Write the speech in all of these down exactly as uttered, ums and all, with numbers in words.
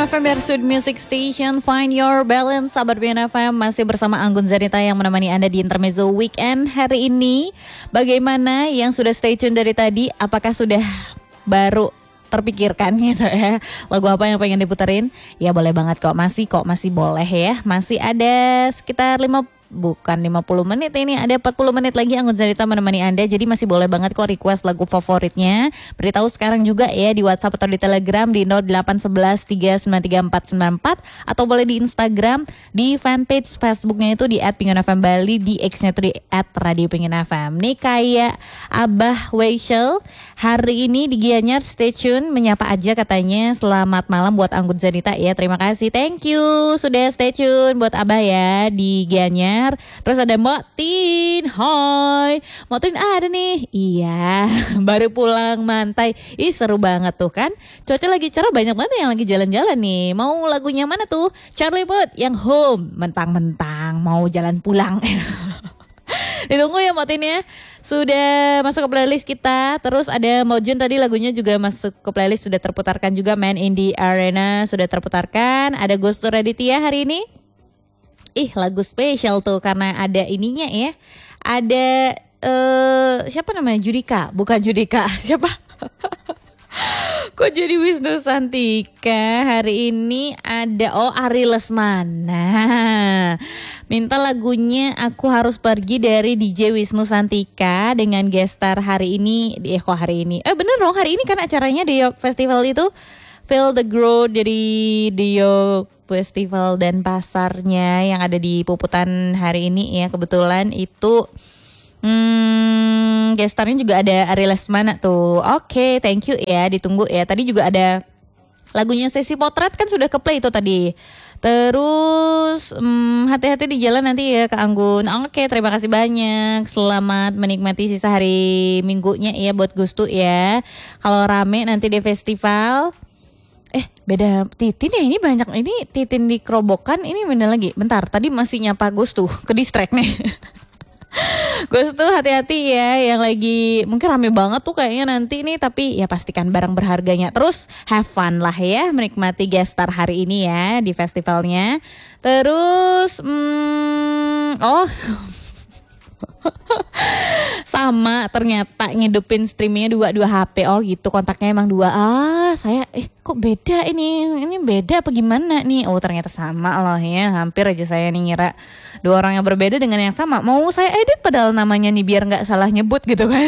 F M Pursuit Music Station, Find Your Balance. Sahabat P I N F M masih bersama Anggun Zanita yang menemani Anda di Intermezzo Weekend hari ini. Bagaimana yang sudah stay tune dari tadi? Apakah sudah baru terpikirkan gitu ya, lagu apa yang pengen diputerin? Ya boleh banget kok, masih kok, masih boleh ya. Masih ada sekitar lima bukan lima puluh menit ini, ada empat puluh menit lagi Anggun Zanita menemani Anda. Jadi masih boleh banget kok request lagu favoritnya. Beritahu sekarang juga ya di WhatsApp atau di Telegram di nol delapan satu satu tiga sembilan tiga empat sembilan empat, atau boleh di Instagram di fanpage Facebooknya itu di at pingin f m bali, di X-nya itu di at radio pingin f m. Nih kayak Abah Weishel hari ini di Gianyar, stay tune menyapa aja katanya. Selamat malam buat Anggun Zanita ya, terima kasih, thank you sudah stay tune buat Abah ya di Gianyar. Terus ada Mbak Tin, hai Mbak Tin ada nih, iya baru pulang mantai. Ih seru banget tuh kan, cuaca lagi cerah, banyak banget yang lagi jalan-jalan nih. Mau lagunya mana tuh? Charlie Puth yang Home, mentang-mentang mau jalan pulang. Ditunggu ya Mbak Tin ya, sudah masuk ke playlist kita. Terus ada Mojun tadi lagunya juga masuk ke playlist, sudah terputarkan juga. Man in the Arena sudah terputarkan. Ada Ghost Raditya hari ini. Ih lagu spesial tuh karena ada ininya ya. Ada uh, siapa namanya? Judika, bukan Judika. Siapa? Kok jadi Wisnu Santika? Hari ini ada oh Ari Lesmana. Minta lagunya Aku Harus Pergi dari D J Wisnu Santika dengan gestar hari ini. Eh kok hari ini? Eh bener dong, hari ini kan acaranya di York Festival itu. Feel the Grow dari The York Festival dan pasarnya yang ada di Puputan hari ini ya. Kebetulan itu hmm, gestarnya juga ada Ari Lesmana tuh. Oke, okay, thank you ya, ditunggu ya. Tadi juga ada lagunya Sesi Potret kan sudah ke play itu tadi. Terus hmm, hati-hati di jalan nanti ya Kak Anggun. Oke, okay, terima kasih banyak. Selamat menikmati sisa hari minggunya ya buat Gustu ya. Kalau rame nanti di festival. Eh beda Titin ya, ini banyak, ini Titin di kerobokan, ini beda lagi. Bentar, tadi masih nyapa Gus tuh, ke distract nih. Gus tuh hati-hati ya, yang lagi mungkin rame banget tuh kayaknya nanti nih. Tapi ya pastikan barang berharganya. Terus have fun lah ya, menikmati gestar hari ini ya di festivalnya. Terus hmm, oh sama ternyata ngidupin streamingnya dua dua H P. Oh gitu, kontaknya emang dua. Ah saya eh kok beda ini ini beda apa gimana nih? Oh ternyata sama loh ya, hampir aja saya nih ngira dua orang yang berbeda dengan yang sama. Mau saya edit padahal namanya nih biar nggak salah nyebut gitu kan.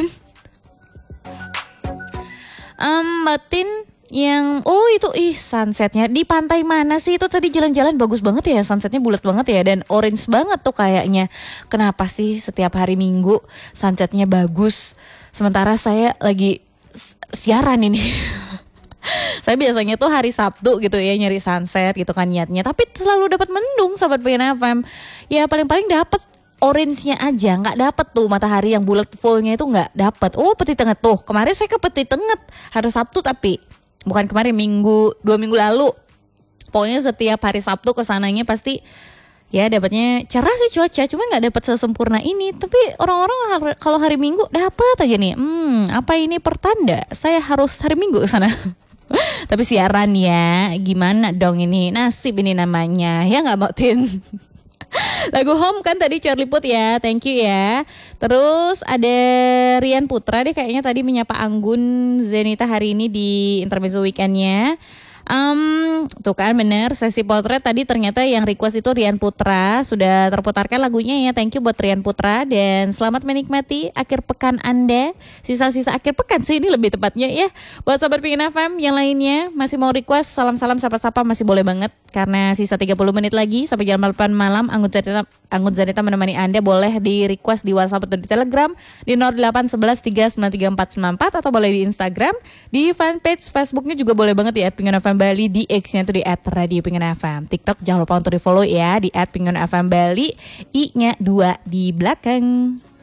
Um, Batin yang oh itu ih sunsetnya di pantai mana sih itu tadi jalan-jalan, bagus banget ya sunsetnya, bulat banget ya dan orange banget tuh kayaknya. Kenapa sih setiap hari Minggu sunsetnya bagus sementara saya lagi siaran ini. Saya biasanya tuh hari Sabtu gitu ya nyari sunset gitu kan niatnya, tapi selalu dapat mendung sahabat P I N F M. Ya paling-paling dapat orange-nya aja, nggak dapet tuh matahari yang bulat fullnya itu nggak dapet. Oh Peti Tengah tuh kemarin saya ke Peti Tengah hari Sabtu, tapi bukan kemarin, minggu dua minggu lalu. Pokoknya setiap hari Sabtu kesananya pasti ya dapatnya cerah sih cuaca, cuma nggak dapat sesempurna ini. Tapi orang-orang har- kalau hari Minggu dapat aja nih. Hmm, apa ini pertanda saya harus hari Minggu ke sana? Tapi siaran ya, gimana dong ini, nasib ini namanya ya nggak Mbak Tin. Lagu Home kan tadi Charlie Puth ya, thank you ya. Terus ada Rian Putra deh kayaknya tadi menyapa Anggun Zanita hari ini di Intermezzo Weekendnya. Um, tuh kan bener, Sesi Potret tadi ternyata yang request itu Rian Putra. Sudah terputarkan lagunya ya, thank you buat Rian Putra. Dan selamat menikmati akhir pekan Anda, sisa-sisa akhir pekan sih ini lebih tepatnya ya. Buat sahabat P I N F M yang lainnya masih mau request salam-salam sapa-sapa masih boleh banget. Karena sisa tiga puluh menit lagi sampai jam delapan malam Anggun Zanita, Anggun Zanita menemani Anda. Boleh di request di WhatsApp atau di Telegram di nol delapan satu satu tiga sembilan tiga empat sembilan empat, atau boleh di Instagram di fanpage Facebooknya juga boleh banget ya, Pingin F M Bali, di X-nya itu di at radio Pingin F M. TikTok jangan lupa untuk di follow ya di at Pingin F M Bali, I-nya dua di belakang.